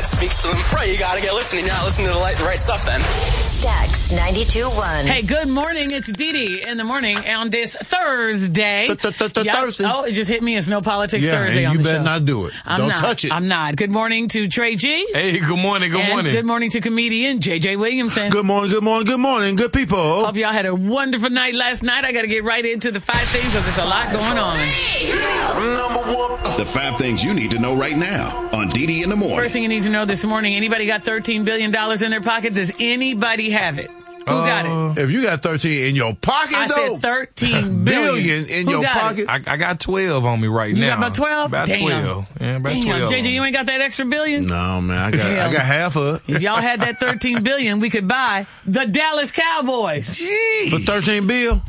that speaks to them. Right, you gotta get listening. You're not listening to the right stuff then. Stax 92.1. Hey, good morning. It's Dee Dee in the morning on this Thursday. Thursday. Oh, it just hit me. It's No Politics Thursday and on the show. you better not do it. Don't touch it. I'm not. Good morning to Trey G. Hey, good morning. Good morning. Good morning to comedian JJ Williamson. Good morning, good people. Hope y'all had a wonderful night last night. I got to get right into the 5 things because there's a lot going on. The 5 things you need to know right now on Dee Dee in the morning. First thing you need to know this morning, anybody got $13 billion in their pocket? Does anybody have it? Who got it? If you got 13 in your pocket, I said 13 billion in your pocket. I got 12 on me right now. You got about 12? About Damn. 12. Yeah, about 12. JJ, you ain't got that extra billion? No, man. I got half of it. If y'all had that 13 billion, we could buy the Dallas Cowboys. Jeez. For 13 bill?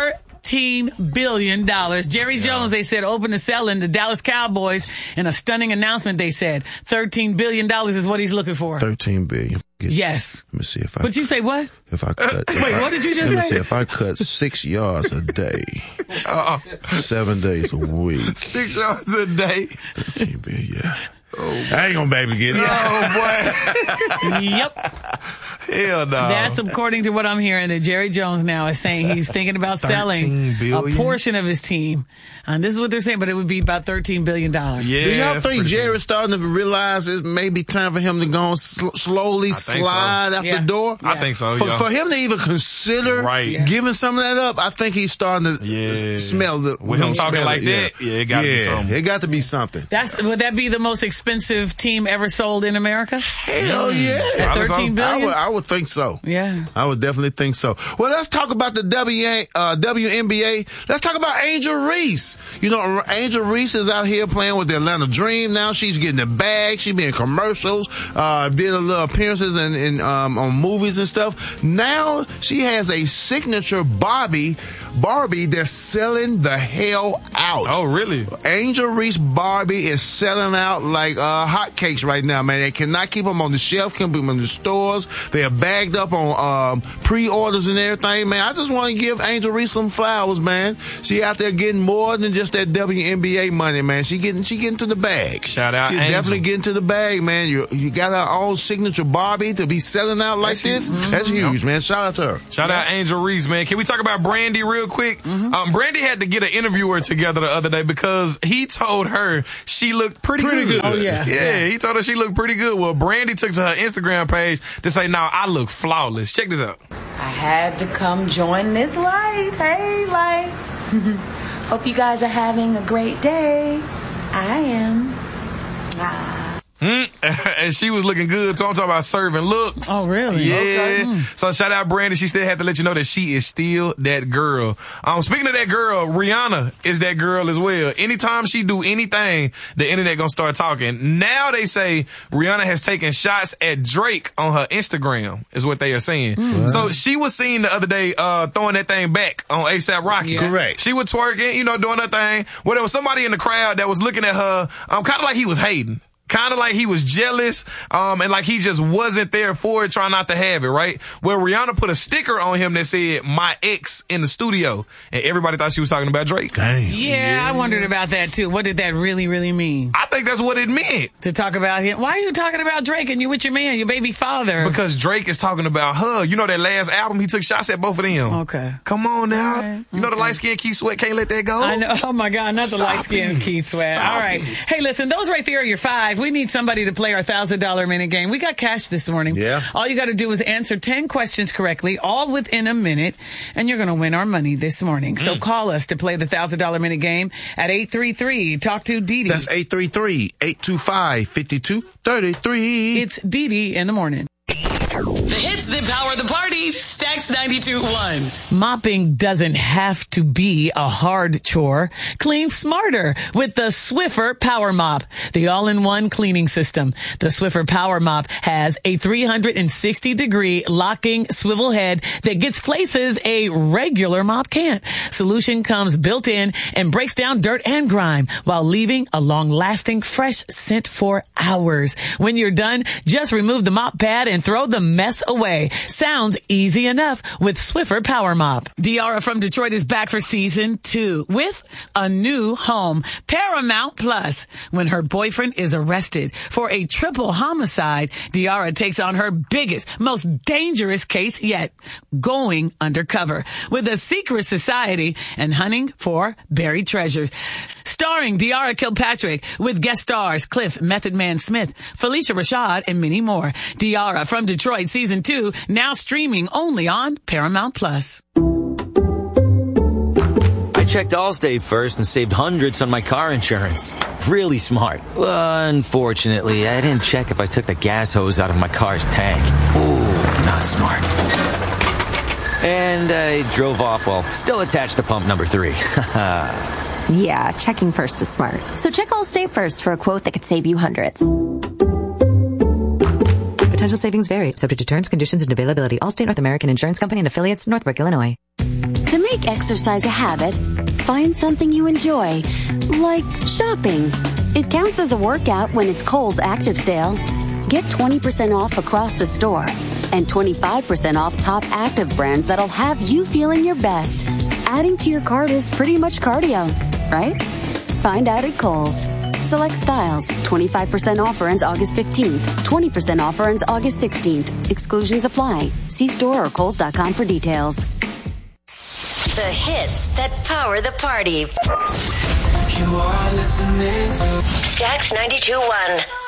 $13 billion. Jerry Jones, they said, open to selling the Dallas Cowboys. In a stunning announcement, they said $13 billion is what he's looking for. 13 billion. Yes. Let me see if I... But you say what? If I cut... Wait, what did you just say? Let me see if I cut 6 yards a day, 7 days a week. 6 yards a day. 13 billion, yeah. Oh, I ain't gonna be able to get it. Oh, boy. Yep. Hell no. That's according to what I'm hearing that Jerry Jones now is saying he's thinking about selling a portion of his team. And this is what they're saying, but it would be about $13 billion. Yeah, do y'all think Jerry's starting to realize it may be time for him to go and slowly slide out the door? I think so, For him to even consider giving some of that up, I think he's starting to smell the... With him talking like that, it got to be something. It got to be something. Would that be the most expensive team ever sold in America? Hell yeah. At $13 billion? I would think so. Yeah. I would definitely think so. Well, let's talk about the WNBA. Let's talk about Angel Reese. You know, Angel Reese is out here playing with the Atlanta Dream now. She's getting the bag. She's been in commercials, did a little appearances on movies and stuff. Now she has a signature Barbie that's selling the hell out. Oh, really? Angel Reese Barbie is selling out like hotcakes right now, man. They cannot keep them on the shelf, can't keep them in the stores. They are bagged up on pre-orders and everything, man. I just want to give Angel Reese some flowers, man. She out there getting more than just that WNBA money, man. She getting to the bag. Shout out, She's Angel. definitely getting to the bag, man. You got her own signature Barbie to be selling out like this. That's huge, man. Shout out to her. Shout out Angel Reese, man. Can we talk about Brandy real quick? Brandy had to get an interviewer together the other day because he told her she looked pretty good. Oh, yeah. Yeah, he told her she looked pretty good. Well, Brandy took to her Instagram page to say, "No, I look flawless." Check this out. I had to come join this life. Hey, life. Hope you guys are having a great day. I am. And she was looking good, so I'm talking about serving looks. Oh, really? Yeah. Okay. So shout out Brandy. She still had to let you know that she is still that girl. Speaking of that girl, Rihanna is that girl as well. Anytime she do anything, the internet gonna start talking. Now they say Rihanna has taken shots at Drake on her Instagram, is what they are saying. So she was seen the other day throwing that thing back on A$AP Rocky. Yeah. Correct. She was twerking, doing her thing. Well, there was somebody in the crowd that was looking at her, kind of like he was hating. Kind of like he was jealous, and like he just wasn't there for it, trying not to have it, right? Well, Rihanna put a sticker on him that said, "My ex" in the studio, and everybody thought she was talking about Drake. Dang. Yeah, I wondered about that too. What did that really, really mean? I think that's what it meant. To talk about him? Why are you talking about Drake and you with your man, your baby father? Because Drake is talking about her. You know that last album, he took shots at both of them. Okay. Come on now. Right. You know the light-skinned Keith Sweat can't let that go? I know. Oh my God, not the light-skinned Keith Sweat. Stop All right. it. Hey, listen, those right there are your 5. We need somebody to play our $1,000 minute game. We got cash this morning. Yeah. All you got to do is answer 10 questions correctly, all within a minute, and you're going to win our money this morning. So call us to play the $1,000 minute game at 833. Talk to Dee Dee. That's 833-825-5233. It's Dee Dee in the morning. The hits that power the party. Stax 92.1. Mopping doesn't have to be a hard chore. Clean smarter with the Swiffer Power Mop, the all-in-one cleaning system. The Swiffer Power Mop has a 360-degree locking swivel head that gets places a regular mop can't. Solution comes built in and breaks down dirt and grime while leaving a long-lasting fresh scent for hours. When you're done, just remove the mop pad and throw the mess away. Sounds easy. Easy enough with Swiffer Power Mop. Diara from Detroit is back for season 2 with a new home, Paramount Plus. When her boyfriend is arrested for a triple homicide, Diara takes on her biggest, most dangerous case yet, going undercover with a secret society and hunting for buried treasures. Starring Diara Kilpatrick with guest stars Cliff Method Man Smith, Felicia Rashad, and many more. Diara from Detroit season 2 now streaming only on Paramount Plus. I checked Allstate first and saved hundreds on my car insurance. Really smart. Unfortunately, I didn't check if I took the gas hose out of my car's tank. Ooh, not smart. And I drove off while still attached to pump number 3. Yeah, checking first is smart. So check Allstate first for a quote that could save you hundreds. Potential savings vary, subject to terms, conditions, and availability. Allstate North American Insurance Company and affiliates, Northbrook, Illinois. To make exercise a habit, find something you enjoy, like shopping. It counts as a workout when it's Kohl's Active Sale. Get 20% off across the store and 25% off top active brands that'll have you feeling your best. Adding to your cart is pretty much cardio, right? Find out at Kohl's. Select styles. 25% offer ends August 15th. 20% offer ends August 16th. Exclusions apply. See store or Kohls.com for details. The hits that power the party. You are listening to Stax 92.1.